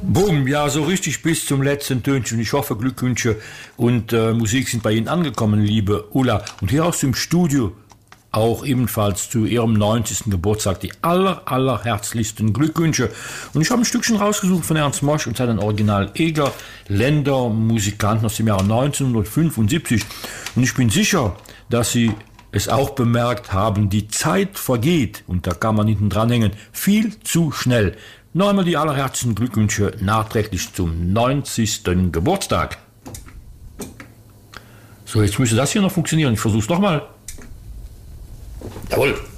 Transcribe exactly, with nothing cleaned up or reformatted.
Boom, ja, so richtig bis zum letzten Tönchen. Ich hoffe, Glückwünsche und äh, Musik sind bei Ihnen angekommen, liebe Ulla. Und hier aus dem Studio auch ebenfalls zu Ihrem neunzigsten Geburtstag die aller, aller herzlichsten Glückwünsche. Und ich habe ein Stückchen rausgesucht von Ernst Mosch und seinen Original Eger Länder Musikanten aus dem Jahre neunzehnhundertfünfundsiebzig. Und ich bin sicher, dass Sie es auch bemerkt haben, die Zeit vergeht, und da kann man hinten dranhängen, viel zu schnell. Noch einmal die allerherzlichen Glückwünsche nachträglich zum neunzigsten Geburtstag. So, jetzt müsste das hier noch funktionieren. Ich versuche es nochmal. Jawohl.